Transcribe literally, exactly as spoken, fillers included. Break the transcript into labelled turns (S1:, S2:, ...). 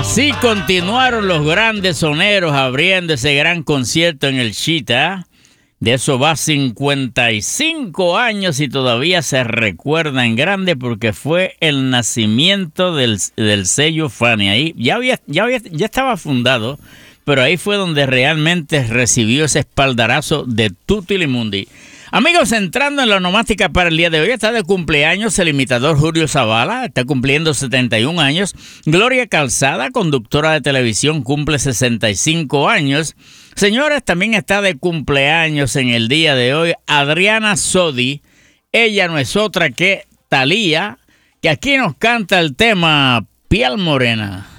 S1: Así continuaron los grandes soneros abriendo ese gran concierto en el Chita. De eso va cincuenta y cinco años y todavía se recuerda en grande porque fue el nacimiento del, del sello Fania. Ahí ya, había, ya, había, ya estaba fundado, pero ahí fue donde realmente recibió ese espaldarazo de Tutti Limundi. Amigos, entrando en la onomástica para el día de hoy, está de cumpleaños el imitador Julio Zavala, está cumpliendo setenta y un años. Gloria Calzada, conductora de televisión, cumple sesenta y cinco años. Señores, también está de cumpleaños en el día de hoy Adriana Sodi. Ella no es otra que Thalía, que aquí nos canta el tema Piel Morena.